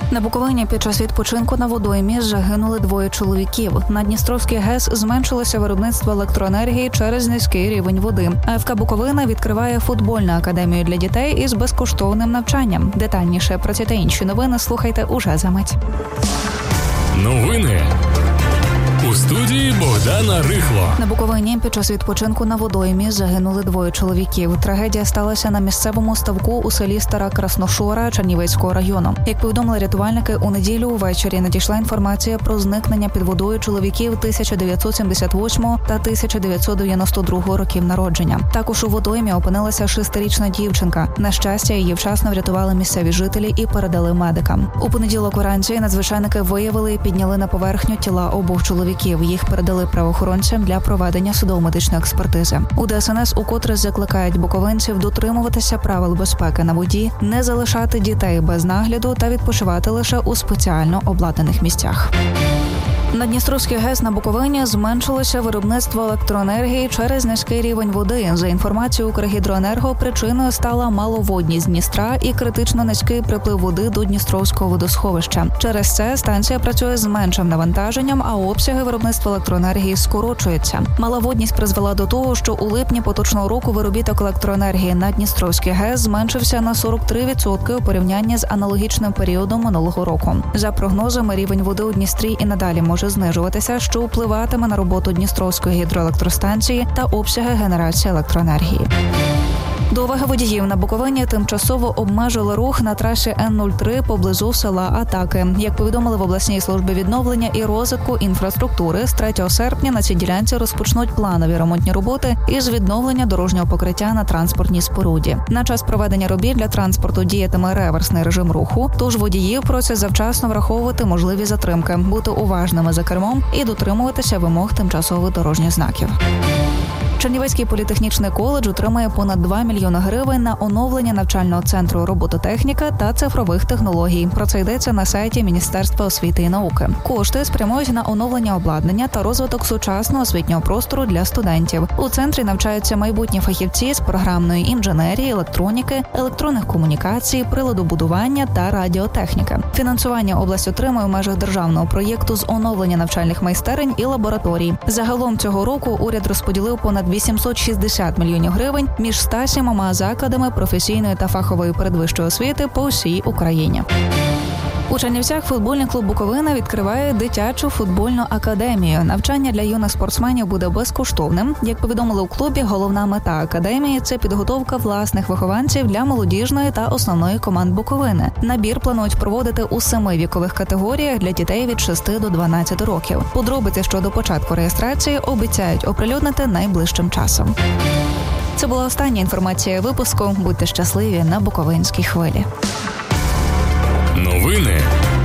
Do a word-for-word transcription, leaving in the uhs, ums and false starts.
На Буковині під час відпочинку на водоймі загинули двоє чоловіків. На Дністровській ГЕС зменшилося виробництво електроенергії через низький рівень води. АФК Буковина відкриває футбольну академію для дітей із безкоштовним навчанням. Детальніше про ці та інші новини слухайте уже за мить. Новини у студії Богдана Рихло. На Буковині під час відпочинку на водоймі загинули двоє чоловіків. Трагедія сталася на місцевому ставку у селі Стара Красношора Чернівецького району. Як повідомили рятувальники, у неділю увечері надійшла інформація про зникнення під водою чоловіків тисяча дев'ятсот сімдесят восьмого та тисяча дев'ятсот дев'яносто другого років народження. Також у водоймі опинилася шестирічна дівчинка. На щастя, її вчасно врятували місцеві жителі і передали медикам. У понеділок уранці надзвичайники виявили і підняли на поверхню тіла обох чоловіків. Їх передали правоохоронцям для проведення судово-медичної експертизи. У ДСНС укотре закликають буковинців дотримуватися правил безпеки на воді, не залишати дітей без нагляду та відпочивати лише у спеціально обладнаних місцях. На Дністровській ГЕС на Буковині зменшилося виробництво електроенергії через низький рівень води. За інформацією Укргідроенерго, причиною стала маловодність Дністра і критично низький приплив води до Дністровського водосховища. Через це станція працює з меншим навантаженням, а обсяги виробництва електроенергії скорочуються. Маловодність призвела до того, що у липні поточного року виробіток електроенергії на Дністровській ГЕС зменшився на сорок три відсотки у порівнянні з аналогічним періодом минулого року. За прогнозами, рівень води у Дністрі і надалі може знижуватися, що впливатиме на роботу Дністровської гідроелектростанції та обсяги генерації електроенергії. До уваги водіїв, на Буковині тимчасово обмежили рух на трасі Н нуль три поблизу села Атаки. Як повідомили в обласній службі відновлення і розвитку інфраструктури, з третього серпня на цій ділянці розпочнуть планові ремонтні роботи із відновлення дорожнього покриття на транспортній споруді. На час проведення робіт для транспорту діятиме реверсний режим руху, тож водіїв просять завчасно враховувати можливі затримки, бути уважними за кермом і дотримуватися вимог тимчасових дорожніх знаків. Чернівецький політехнічний коледж отримає понад два мільйони гривень на оновлення навчального центру робототехніка та цифрових технологій. Про це йдеться на сайті Міністерства освіти і науки. Кошти спрямують на оновлення обладнання та розвиток сучасного освітнього простору для студентів. У центрі навчаються майбутні фахівці з програмної інженерії, електроніки, електронних комунікацій, приладобудування та радіотехніки. Фінансування область отримує в межах державного проєкту з оновлення навчальних майстерень і лабораторій. Загалом цього року уряд розподілив понад вісімсот шістдесят мільйонів гривень між ста сімома закладами професійної та фахової передвищої освіти по всій Україні. У Чернівцях футбольний клуб «Буковина» відкриває дитячу футбольну академію. Навчання для юних спортсменів буде безкоштовним. Як повідомили у клубі, головна мета академії – це підготовка власних вихованців для молодіжної та основної команд Буковини. Набір планують проводити у семи вікових категоріях для дітей від шести до дванадцяти років. Подробиці щодо початку реєстрації обіцяють оприлюднити найближчим часом. Це була остання інформація випуску. Будьте щасливі на Буковинській хвилі. Новини